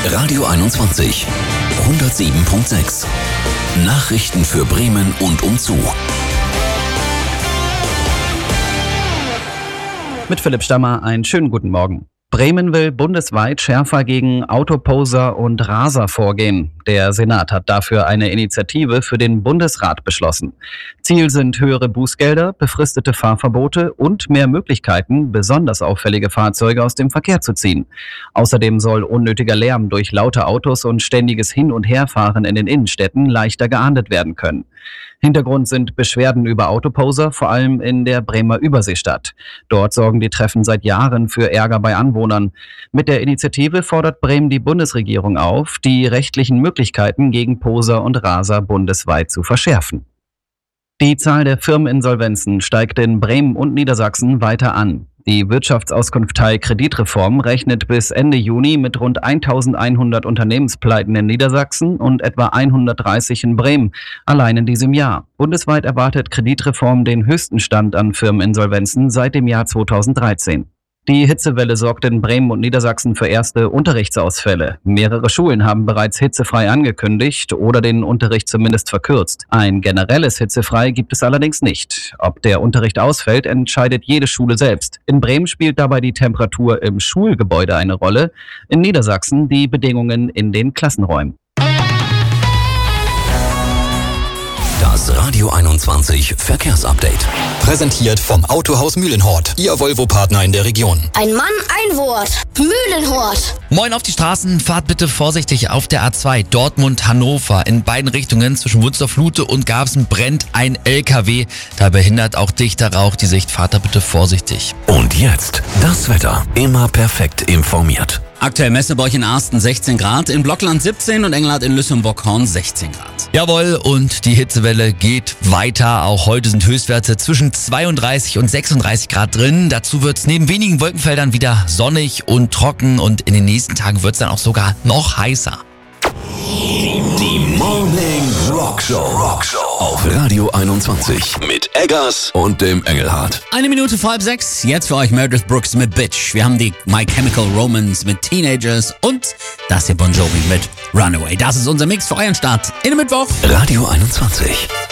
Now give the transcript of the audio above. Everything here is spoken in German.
Radio 21 107.6 Nachrichten für Bremen und umzu. Mit Philipp Stammer einen schönen guten Morgen. Bremen will bundesweit schärfer gegen Autoposer und Raser vorgehen. Der Senat hat dafür eine Initiative für den Bundesrat beschlossen. Ziel sind höhere Bußgelder, befristete Fahrverbote und mehr Möglichkeiten, besonders auffällige Fahrzeuge aus dem Verkehr zu ziehen. Außerdem soll unnötiger Lärm durch laute Autos und ständiges Hin- und Herfahren in den Innenstädten leichter geahndet werden können. Hintergrund sind Beschwerden über Autoposer, vor allem in der Bremer Überseestadt. Dort sorgen die Treffen seit Jahren für Ärger bei Anwohnern. Mit der Initiative fordert Bremen die Bundesregierung auf, die rechtlichen Möglichkeiten gegen Poser und Raser bundesweit zu verschärfen. Die Zahl der Firmeninsolvenzen steigt in Bremen und Niedersachsen weiter an. Die Wirtschaftsauskunftei Kreditreform rechnet bis Ende Juni mit rund 1.100 Unternehmenspleiten in Niedersachsen und etwa 130 in Bremen, allein in diesem Jahr. Bundesweit erwartet Kreditreform den höchsten Stand an Firmeninsolvenzen seit dem Jahr 2013. Die Hitzewelle sorgt in Bremen und Niedersachsen für erste Unterrichtsausfälle. Mehrere Schulen haben bereits hitzefrei angekündigt oder den Unterricht zumindest verkürzt. Ein generelles Hitzefrei gibt es allerdings nicht. Ob der Unterricht ausfällt, entscheidet jede Schule selbst. In Bremen spielt dabei die Temperatur im Schulgebäude eine Rolle, in Niedersachsen die Bedingungen in den Klassenräumen. Das Radio 21 Verkehrsupdate. Präsentiert vom Autohaus Mühlenhort, Ihr Volvo-Partner in der Region. Ein Mann, ein Wort. Mühlenhort. Moin auf die Straßen, fahrt bitte vorsichtig auf der A2 Dortmund-Hannover. In beiden Richtungen zwischen Wunstorf-Lute und Garbsen brennt ein LKW. Da behindert auch dichter Rauch die Sicht. Fahrt da bitte vorsichtig. Und jetzt das Wetter. Immer perfekt informiert. Aktuell Messeburg in Arsten 16 Grad, in Blockland 17 und Engelhardt in Lüssemburg-Horn 16 Grad. Jawohl, und die Hitzewelle geht weiter. Auch heute sind Höchstwerte zwischen 32 und 36 Grad drin. Dazu wird es neben wenigen Wolkenfeldern wieder sonnig und trocken und in den nächsten Tagen wird es dann auch sogar noch heißer. Die Morning Rockshow auf Radio 21 mit Eggers und dem Engelhardt. 5:01, jetzt für euch Meredith Brooks mit Bitch. Wir haben die My Chemical Romance mit Teenagers und das hier Bon Jovi mit Runaway. Das ist unser Mix für euren Start in den Mittwoch. Radio 21.